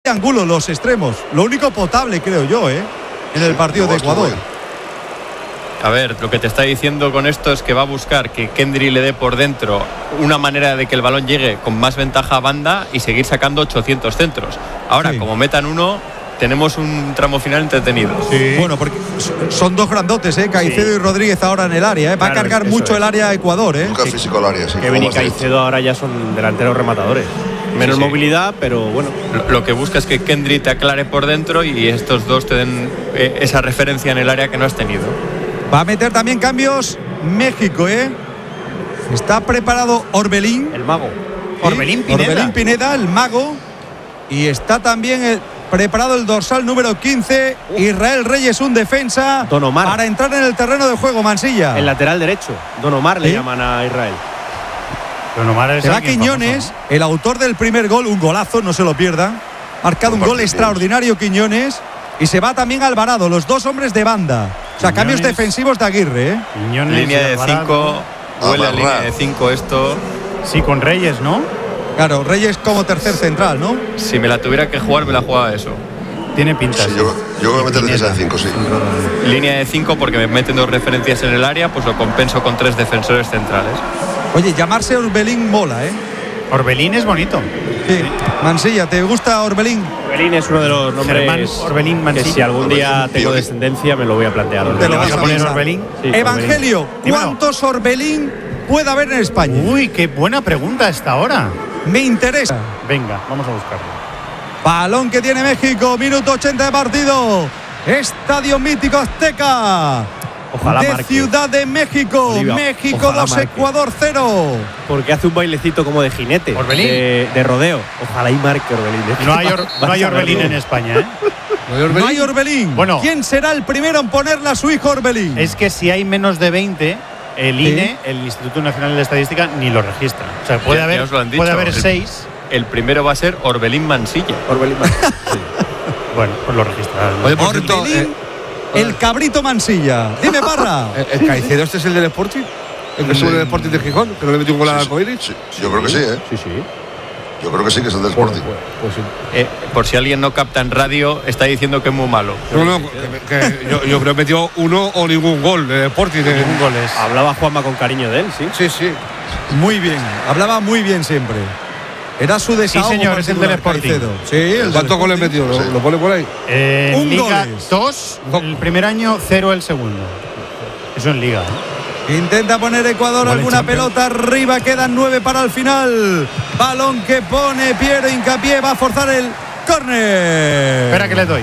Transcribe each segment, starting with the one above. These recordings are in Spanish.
ángulo los extremos. Lo único potable, creo yo, en el partido de Ecuador. A ver, lo que te está diciendo con esto es que va a buscar que Kendry le dé por dentro una manera de que el balón llegue con más ventaja a banda y seguir sacando 800 centros. Ahora, como metan uno, tenemos un tramo final entretenido. Sí. Bueno, porque son dos grandotes, Caicedo y Rodríguez ahora en el área. Va a cargar mucho el área a Ecuador. Nunca físico el área, sí. Kevin y Caicedo ahora ya son delanteros rematadores. Menos movilidad, pero bueno. Lo que busca es que Kendry te aclare por dentro y estos dos te den esa referencia en el área que no has tenido. Va a meter también cambios México, Está preparado Orbelín. El mago. Orbelín Pineda, el mago. Y está también preparado el dorsal número 15, Israel Reyes, un defensa. Don Omar. Para entrar en el terreno de juego, Mansilla. El lateral derecho. Don Omar le llaman a Israel. Don Omar es Quiñones, famoso, ¿no? El autor del primer gol, un golazo, no se lo pierdan. Marcado un gol extraordinario Quiñones. Y se va también Alvarado, los dos hombres de banda. O sea, cambios defensivos de Aguirre, Quiñones, línea de 5, huele a línea de 5 esto. Sí, con Reyes, ¿no? Claro, Reyes como tercer central, ¿no? Si me la tuviera que jugar, me la jugaba eso. Tiene pinta. Sí, yo voy a meter defensa de 5, sí. Línea de 5 porque me meten dos referencias en el área, pues lo compenso con 3 defensores centrales. Oye, llamarse Orbelín mola, Orbelín es bonito. Sí. Mansilla, ¿te gusta Orbelín? Orbelín es uno de los nombres Orbelín, que si algún día tengo descendencia me lo voy a plantear. ¿Te lo vas a poner Orbelín? Sí, Evangelio, ¿cuántos Orbelín puede haber en España? Uy, qué buena pregunta esta hora. Me interesa. Venga, vamos a buscarlo. Balón que tiene México, minuto 80 de partido. Estadio Mítico Azteca. Ojalá de marque. Ciudad de México. Oliva, México 2, Ecuador 0. Porque hace un bailecito como de jinete. ¿Orbelín? De rodeo. Ojalá y marque Orbelín. No hay Orbelín en España, No hay Orbelín. Bueno, ¿quién será el primero en ponerle a su hijo Orbelín? Es que si hay menos de 20, el INE, el Instituto Nacional de Estadística, ni lo registra. O sea, puede haber 6. El primero va a ser Orbelín Mansilla. Orbelín Mansilla. Sí. Bueno, pues lo registrarán. Oye, por cierto, Orbelín, el cabrito Mansilla. Dime, Parra. ¿El Caicedo este es el del Sporting? ¿El que sube del Sporting de Gijón? ¿Que no le metió un gol al Arcoiris? Sí, yo creo que sí, Sí. Yo creo que sí, que es el del Sporting. Pues sí. Por si alguien no capta en radio, está diciendo que es muy malo. No, yo creo que metió uno o ningún gol del Sporting. Ningún gol es. Hablaba Juanma con cariño de él, sí. Sí. Muy bien. Hablaba muy bien siempre. Era su desahogo. Sí, señor, es el del Sporting. Caicedo. Sí, ¿Cuántos goles metió? ¿Lo pone por ahí? Un Liga gol. 2 el primer año, 0 el segundo. Eso en Liga. Intenta poner Ecuador Vale, alguna Champions. pelota arriba, quedan 9 para el final. Balón que pone Piero Hincapié, va a forzar el córner. Espera que le doy.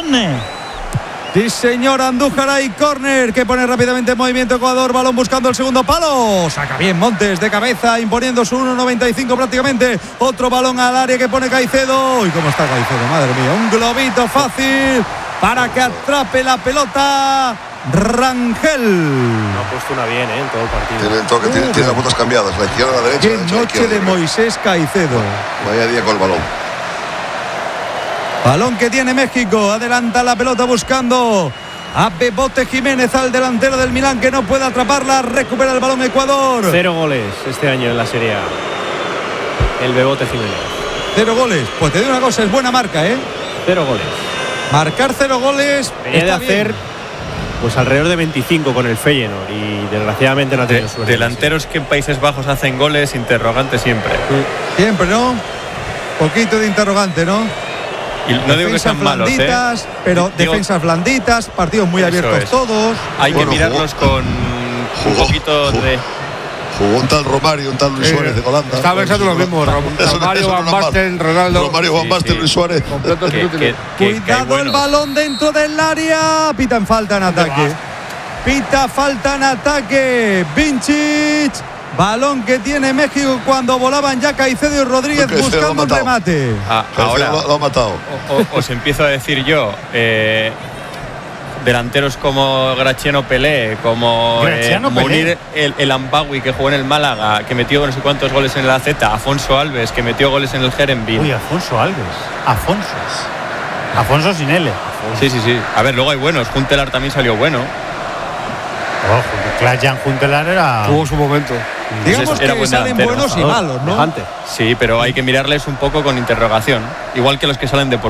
Sí, señor, Andújar y córner que pone rápidamente en movimiento Ecuador. Balón buscando el segundo palo. Saca bien Montes de cabeza, imponiendo su 1.95 prácticamente. Otro balón al área que pone Caicedo. ¿Y cómo está Caicedo? Madre mía, un globito fácil para que atrape la pelota Rangel. No ha puesto una bien, en todo el partido. Tiene el toque, tiene las botas cambiadas, la izquierda a la derecha. Qué la derecha a la noche izquierda, de yo creo. Moisés Caicedo. Vaya día con el balón. Balón que tiene México, adelanta la pelota buscando a Bebote Jiménez, al delantero del Milán, que no puede atraparla, recupera el balón Ecuador. 0 goles este año en la Serie A. El Bebote Jiménez. 0 goles, pues te digo una cosa, es buena marca, 0 goles. Marcar 0 goles. Venía de está hacer bien. pues alrededor de 25 con el Feyenoord y desgraciadamente no ha tenido suerte. Delanteros que en Países Bajos hacen goles, interrogante siempre. Siempre, ¿no? Poquito de interrogante, ¿no? Y no digo que Defensas sean malos, blanditas, pero Digo, defensas blanditas, partidos muy Eso abiertos es. todos. hay Bueno, que mirarlos con un poquito de... Jugó un tal Romario, un tal Luis Suárez de Holanda. Estaba pensando lo mismo. Romario, Van Basten, Ronaldo. Romario, Van Basten, Luis Suárez. Completos inútiles. que hay Cuidado el buenos. balón dentro del área. Pitan falta en ataque. Pita falta en ataque. Vincic. Balón que tiene México cuando volaban ya Caicedo y Rodríguez Caicedo buscando lo ha un matado. remate. Ahora lo ha matado. os empiezo a decir yo, delanteros como Graciano Pelé, como Graciano Munir el Ambawi, que jugó en el Málaga, que metió no sé cuántos goles en el AZ, Afonso Alves, que metió goles en el Herenveen. Uy, Afonso Alves. Afonso sin L. Sí. A ver, luego hay buenos. Juntelar también salió bueno. Klaas-Jan Huntelaar era. Tuvo su momento. Digamos era que buen salen delantero. buenos y malos, ¿no? Tajante. Sí, pero hay que mirarles un poco con interrogación. Igual que los que salen de